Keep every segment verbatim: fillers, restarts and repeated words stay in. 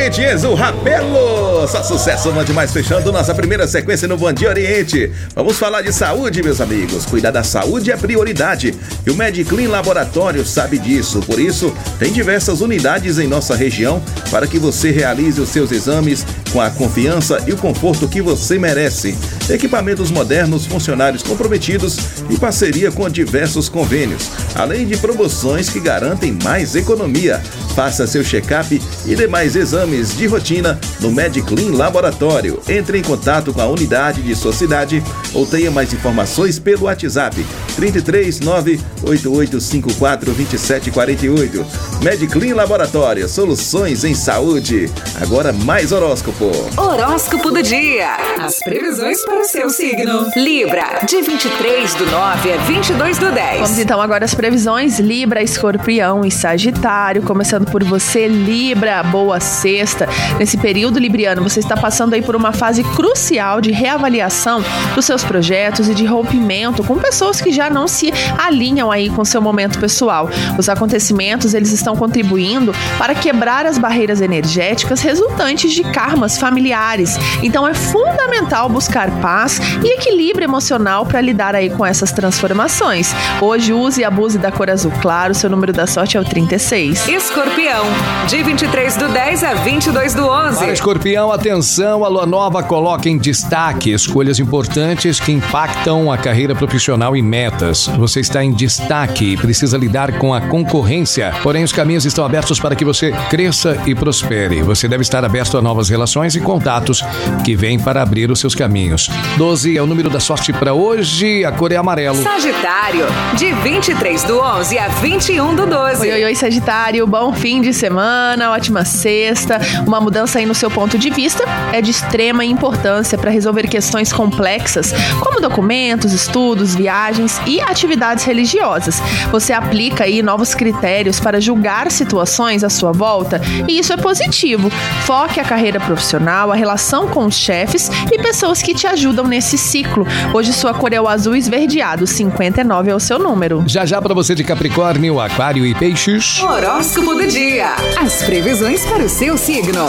Oriente, Enzo Rabelo. Só sucesso, mande mais, fechando nossa primeira sequência no Bom Dia Oriente. Vamos falar de saúde, meus amigos. Cuidar da saúde é prioridade e o Mediclean Laboratório sabe disso. Por isso, tem diversas unidades em nossa região para que você realize os seus exames com a confiança e o conforto que você merece. Equipamentos modernos, funcionários comprometidos e parceria com diversos convênios, além de promoções que garantem mais economia. Faça seu check-up e demais exames de rotina no Mediclean Laboratório. Entre em contato com a unidade de sua cidade ou tenha mais informações pelo WhatsApp trinta e três, nove oito oito cinco quatro, dois sete quatro oito. Mediclean Laboratório, soluções em saúde. Agora mais horóscopo. Horóscopo do dia. As previsões para o seu signo. Libra, de vinte e três do nove a vinte e dois do dez. Vamos então agora as previsões. Libra, Escorpião e Sagitário. Começando por você, Libra, boa sexta. Nesse período, libriano, você está passando aí por uma fase crucial de reavaliação dos seus projetos e de rompimento com pessoas que já não se alinham aí com seu momento pessoal. Os acontecimentos, eles estão contribuindo para quebrar as barreiras energéticas resultantes de karmas familiares. Então é fundamental buscar paz e equilíbrio emocional para lidar aí com essas transformações. Hoje use e abuse da cor azul claro, seu número da sorte é o trinta e seis. Escorpião, de vinte e três do dez a vinte e dois do onze. Para Escorpião, atenção, a lua nova coloca em destaque escolhas importantes que impactam a carreira profissional e metas. Você está em destaque e precisa lidar com a concorrência, porém os caminhos estão abertos para que você cresça e prospere. Você deve estar aberto a novas relações e contatos que vêm para abrir os seus caminhos. doze é o número da sorte para hoje, a cor é amarelo. Sagitário, de vinte e três do onze a vinte e um do doze. Oi, oi, oi, Sagitário, bom fim de semana, ótima sexta. Uma mudança aí no seu ponto de vista é de extrema importância para resolver questões complexas, como documentos, estudos, viagens e atividades religiosas. Você aplica aí novos critérios para julgar situações à sua volta e isso é positivo. Foque a carreira profissional, a relação com os chefes e pessoas que te ajudam nesse ciclo. Hoje sua cor é o azul esverdeado, cinquenta e nove é o seu número. Já já para você de Capricórnio, Aquário e Peixes. Horóscopo do dia. As previsões para o seu signo.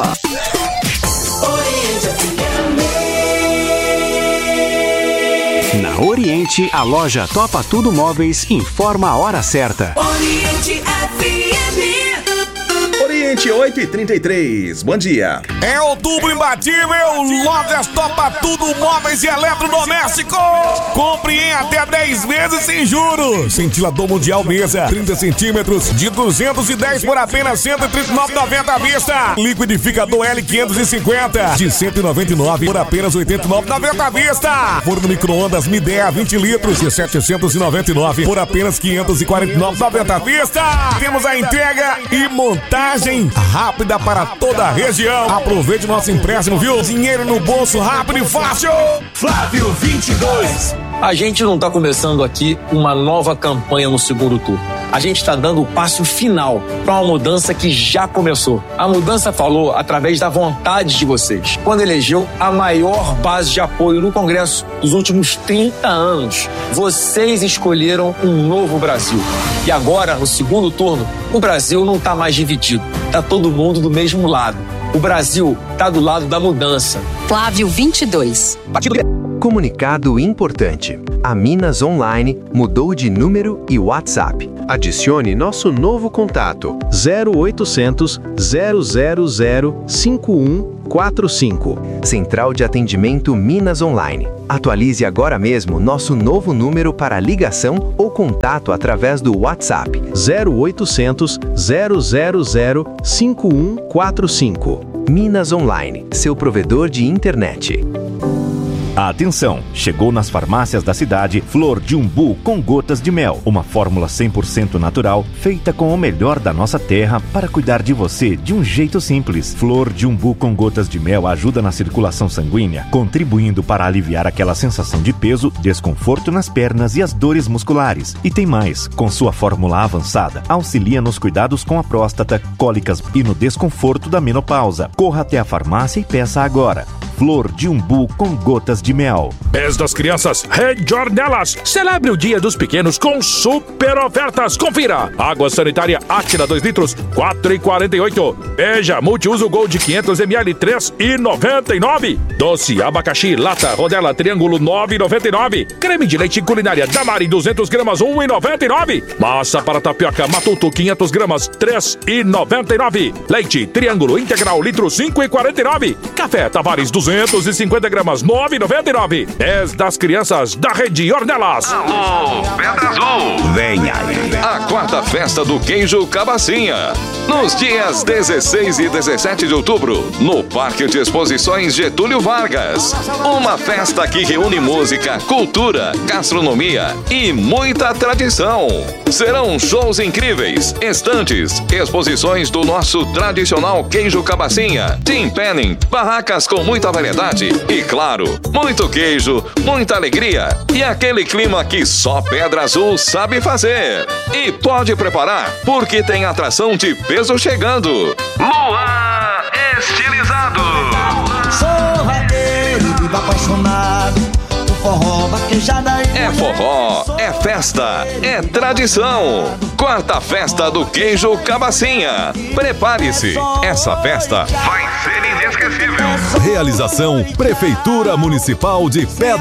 Na Oriente, a loja Topa Tudo Móveis informa a hora certa. Oriente F M. Oriente, oito e trinta e três. Bom dia. É outubro imbatível, Lojas Topa Tudo Móveis e Eletrodoméstico. Compre em até dez vezes sem juros. Ventilador mundial mesa, trinta centímetros, de duzentos e dez por apenas cento e trinta e nove reais e noventa centavos à vista. Liquidificador L quinhentos e cinquenta, de cento e noventa e nove por apenas oitenta e nove reais e noventa centavos à vista. Forno micro-ondas Midea vinte litros, de setecentos e noventa e nove por apenas quinhentos e quarenta e nove reais e noventa centavos à vista. Temos a entrega e montagem rápida para toda a região. Aproveite nosso empréstimo, viu? Dinheiro no bolso, rápido e fácil. Flávio vinte e dois. A gente não está começando aqui uma nova campanha no segundo turno. A gente está dando o passo final para uma mudança que já começou. A mudança falou através da vontade de vocês, quando elegeu a maior base de apoio no Congresso dos últimos trinta anos. Vocês escolheram um novo Brasil. E agora, no segundo turno, o Brasil não está mais dividido. Está todo mundo do mesmo lado. O Brasil está do lado da mudança. Flávio vinte e dois. Comunicado importante. A Minas Online mudou de número e WhatsApp. Adicione nosso novo contato zero oitocentos, zero zero zero, cinco um quatro cinco. Central de Atendimento Minas Online. Atualize agora mesmo nosso novo número para ligação ou contato através do WhatsApp zero oitocentos, zero zero zero, cinco um quatro cinco. Minas Online, seu provedor de internet. Atenção! Chegou nas farmácias da cidade Flor de Umbu com gotas de mel. Uma fórmula cem por cento natural, feita com o melhor da nossa terra para cuidar de você de um jeito simples. Flor de Umbu com gotas de mel ajuda na circulação sanguínea, contribuindo para aliviar aquela sensação de peso, desconforto nas pernas e as dores musculares. E tem mais, com sua fórmula avançada, auxilia nos cuidados com a próstata, cólicas e no desconforto da menopausa. Corra até a farmácia e peça agora. Flor de umbu com gotas de mel. Mês das Crianças, Rede Ornelas. Celebre o Dia dos Pequenos com super ofertas. Confira. Água sanitária Atila dois litros, quatro reais e quarenta e oito centavos. Beija multiuso Gold quinhentos mililitros, três reais e noventa e nove centavos. Doce abacaxi lata rodela triângulo, nove reais e noventa e nove centavos. Creme de leite culinária Damari duzentas gramas, um real e noventa e nove centavos. Massa para tapioca Matuto quinhentas gramas, três reais e noventa e nove centavos. Leite triângulo integral litro, cinco reais e quarenta e nove centavos. Café Tavares duzentas e cinquenta gramas, nove reais e noventa e nove centavos. Mês das Crianças da Rede Ornelas. Alô, Pedra Azul. Venha aí. A quarta festa do queijo Cabacinha. Nos dias dezesseis e dezessete de outubro, no Parque de Exposições Getúlio Vargas. Uma festa que reúne música, cultura, gastronomia e muita tradição. Serão shows incríveis, estantes, exposições do nosso tradicional queijo Cabacinha, team penning, barracas com muita variedade e, claro, muito queijo, muita alegria e aquele clima que só Pedra Azul sabe fazer. E pode preparar, porque tem atração de peso chegando. Luan Estilizado. Sou vaqueiro, vivo apaixonado. O forró, vaquejada e é forró, é festa, é tradição. Quarta festa do queijo Cabacinha. Prepare-se, essa festa vai ser inesquecível. Realização Prefeitura Municipal de Pedra